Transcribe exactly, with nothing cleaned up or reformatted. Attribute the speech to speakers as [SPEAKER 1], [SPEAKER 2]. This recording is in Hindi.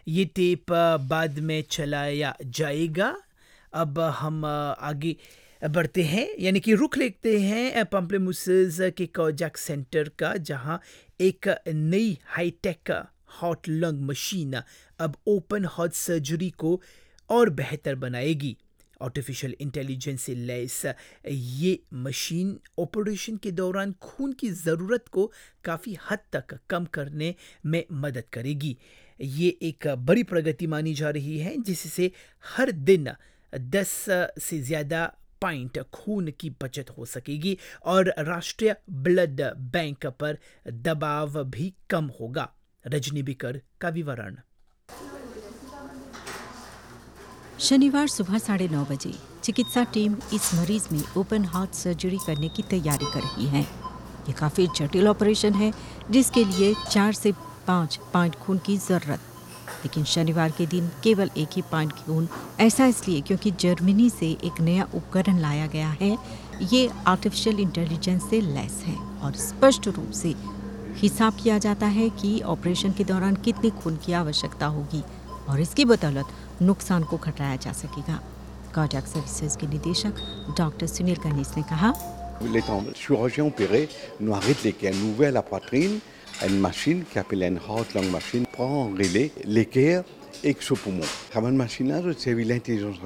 [SPEAKER 1] ये टेप अ, बाद में चलाया जाएगा। अब हम अ, आगे बढ़ते हैं, यानी कि रुख लेते हैं अ, पाम्पलेमुसेस के कोजैक सेंटर का, जहां एक नई हाईटेक हॉट लंग मशीन अब ओपन हार्ट सर्जरी को और बेहतर बनाएगी। आर्टिफिशियल इंटेलिजेंस से लैस ये मशीन ऑपरेशन के दौरान खून की ज़रूरत को काफ़ी हद तक कम करने में मदद करेगी। ये एक बड़ी प्रगति मानी जा रही है, जिससे हर दिन दस से ज़्यादा पॉइंट खून की बचत हो सकेगी और राष्ट्रीय ब्लड बैंक पर दबाव भी कम होगा। रजनी बिकर का विवरण।
[SPEAKER 2] शनिवार सुबह साढ़े नौ बजे चिकित्सा टीम इस मरीज में ओपन हार्ट सर्जरी करने की तैयारी कर रही है। ये काफ़ी जटिल ऑपरेशन है, जिसके लिए चार से पाँच पॉइंट खून की ज़रूरत। लेकिन शनिवार के दिन केवल एक ही पॉइंट खून, ऐसा इसलिए क्योंकि जर्मनी से एक नया उपकरण लाया गया है। ये आर्टिफिशियल इंटेलिजेंस से लैस है और स्पष्ट रूप से हिसाब किया जाता है कि ऑपरेशन के दौरान कितने खून की आवश्यकता होगी और इसकी बदौलत नुकसान को घटाया जा सकेगा। कार्डियक सर्विसेज के निदेशक डॉक्टर सुनील गणेश ने कहा,
[SPEAKER 3] Le chirurgien opéré nous arrête l'équerre, nous ouvre la poitrine, une machine qui s'appelle une heart lung machine prend en relais l'équerre et le poumon. Cette machine-là, c'est l'intelligence